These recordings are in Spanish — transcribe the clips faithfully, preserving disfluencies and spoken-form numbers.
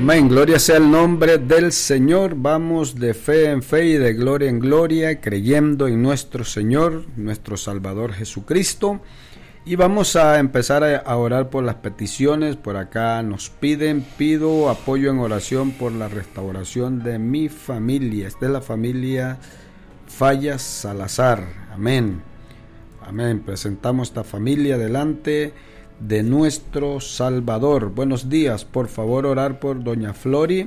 Amén, gloria sea el nombre del Señor. Vamos de fe en fe y de gloria en gloria, creyendo en nuestro Señor, nuestro Salvador Jesucristo. Y vamos a empezar a orar por las peticiones. Por acá nos piden, pido apoyo en oración por la restauración de mi familia. Esta es la familia Fallas Salazar. Amén. Amén. Presentamos esta familia delante de nuestro Salvador. Buenos días, por favor orar por doña Flori.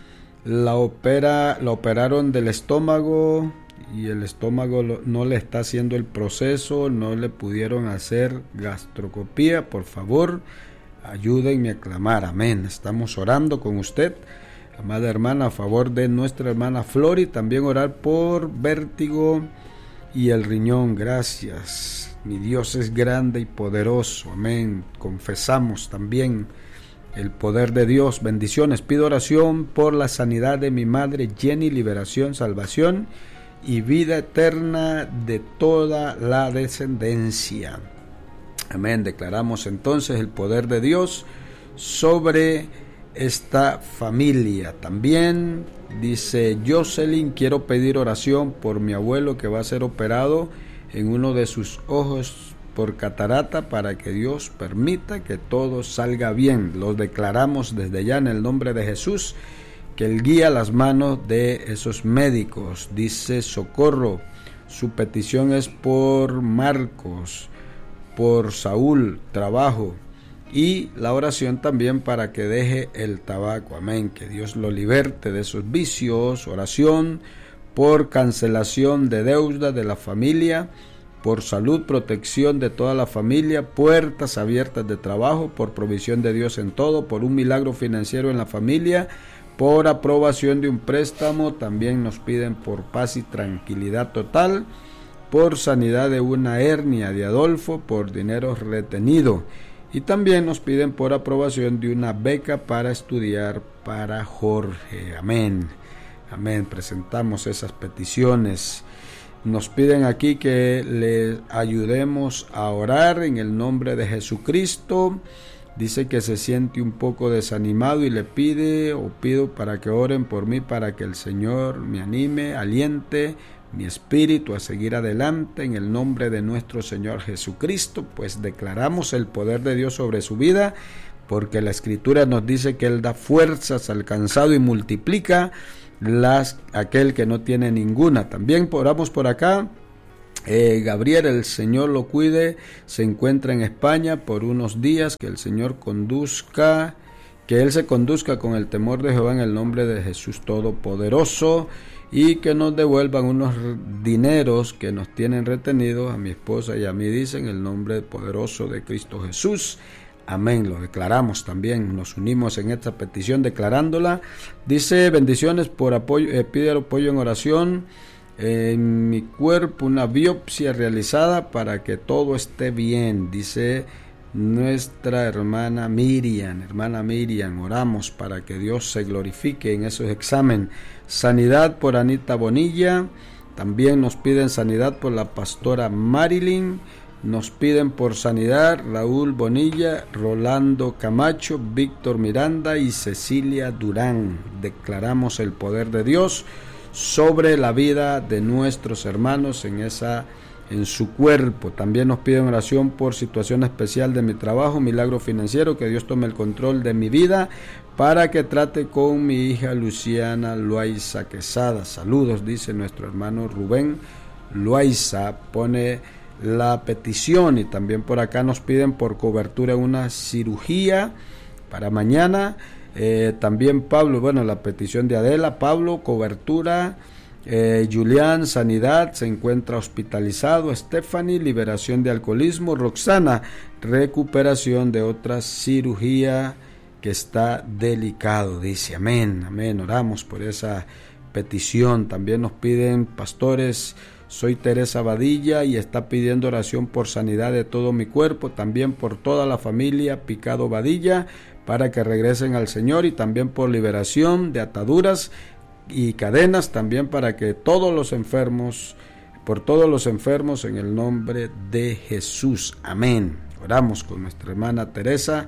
La opera, la operaron del estómago y el estómago no le está haciendo el proceso, no le pudieron hacer gastroscopía. Por favor, ayúdenme a clamar. Amén. Estamos orando con usted, amada hermana, a favor de nuestra hermana Flori. También orar por vértigo y el riñón. Gracias. Mi Dios es grande y poderoso. Amén. Confesamos también el poder de Dios. Bendiciones. Pido oración por la sanidad de mi madre Jenny, liberación, salvación y vida eterna de toda la descendencia. Amén. Declaramos entonces el poder de Dios sobre esta familia. También dice Jocelyn, quiero pedir oración por mi abuelo que va a ser operado en uno de sus ojos por catarata, para que Dios permita que todo salga bien. Lo declaramos desde ya en el nombre de Jesús, que Él guía las manos de esos médicos. Dice Socorro, su petición es por Marcos, por Saúl, trabajo, y la oración también para que deje el tabaco. Amén, que Dios lo liberte de esos vicios. Oración por cancelación de deuda de la familia, por salud, protección de toda la familia, puertas abiertas de trabajo, por provisión de Dios en todo, por un milagro financiero en la familia, por aprobación de un préstamo. También nos piden por paz y tranquilidad total, por sanidad de una hernia de Adolfo, por dinero retenido. Y también nos piden por aprobación de una beca para estudiar para Jorge. Amén. Amén. Presentamos esas peticiones. Nos piden aquí que les ayudemos a orar en el nombre de Jesucristo. Dice que se siente un poco desanimado y le pide o pido para que oren por mí, para que el Señor me anime, aliente mi espíritu a seguir adelante en el nombre de nuestro Señor Jesucristo. Pues declaramos el poder de Dios sobre su vida, porque la Escritura nos dice que Él da fuerzas al cansado y multiplica las aquel que no tiene ninguna. También oramos por acá. Eh, Gabriel, el Señor lo cuide, se encuentra en España por unos días, que el Señor conduzca, que Él se conduzca con el temor de Jehová en el nombre de Jesús Todopoderoso, y que nos devuelvan unos dineros que nos tienen retenidos a mi esposa y a mí, dice, en el nombre poderoso de Cristo Jesús. Amén, lo declaramos también, nos unimos en esta petición declarándola. Dice, bendiciones por apoyo, eh, pide apoyo en oración en mi cuerpo, una biopsia realizada para que todo esté bien, dice nuestra hermana Miriam. Hermana Miriam, oramos para que Dios se glorifique en esos exámenes. Sanidad por Anita Bonilla. También nos piden sanidad por la pastora Marilyn. Nos piden por sanidad Raúl Bonilla, Rolando Camacho, Víctor Miranda y Cecilia Durán. Declaramos el poder de Dios sobre la vida de nuestros hermanos en esa en su cuerpo. También nos piden oración por situación especial de mi trabajo, milagro financiero, que Dios tome el control de mi vida para que trate con mi hija Luciana Loaiza Quesada. Saludos, dice nuestro hermano Rubén Loaiza, pone la petición. Y también por acá nos piden por cobertura en una cirugía para mañana. Eh, también Pablo, bueno, la petición de Adela, Pablo, cobertura. eh, Julián, sanidad, se encuentra hospitalizado. Stephanie, liberación de alcoholismo. Roxana, recuperación de otra cirugía que está delicado, dice. Amén, amén, oramos por esa petición. También nos piden pastores. Soy Teresa Badilla y está pidiendo oración por sanidad de todo mi cuerpo, también por toda la familia Picado Badilla, para que regresen al Señor, y también por liberación de ataduras y cadenas, también para que todos los enfermos, por todos los enfermos en el nombre de Jesús. Amén. Oramos con nuestra hermana Teresa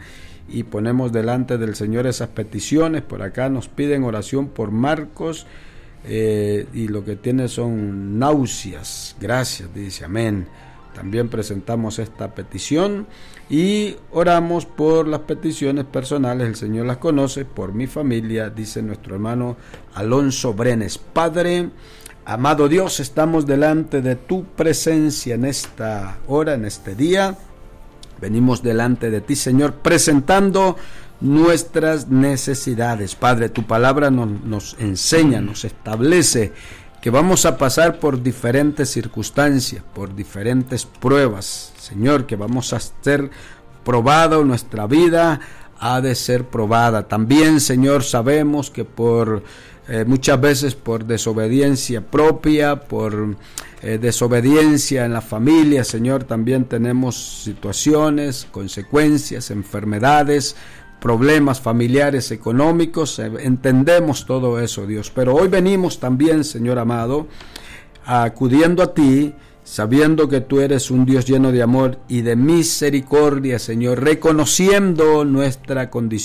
y ponemos delante del Señor esas peticiones. Por acá nos piden oración por Marcos, eh, y lo que tiene son náuseas. Gracias, dice, amén. También presentamos esta petición y oramos por las peticiones personales. El Señor las conoce. Por mi familia, dice nuestro hermano Alonso Brenes. Padre, amado Dios, estamos delante de tu presencia en esta hora, en este día. Venimos delante de ti, Señor, presentando nuestras necesidades. Padre, tu palabra nos, nos enseña, nos establece que vamos a pasar por diferentes circunstancias, por diferentes pruebas. Señor, que vamos a ser probados, nuestra vida ha de ser probada. También, Señor, sabemos que por eh, muchas veces por desobediencia propia, por eh, desobediencia en la familia, Señor, también tenemos situaciones, consecuencias, enfermedades, problemas familiares, económicos. Entendemos todo eso, Dios, pero hoy venimos también, Señor amado, acudiendo a ti, sabiendo que tú eres un Dios lleno de amor y de misericordia, Señor, reconociendo nuestra condición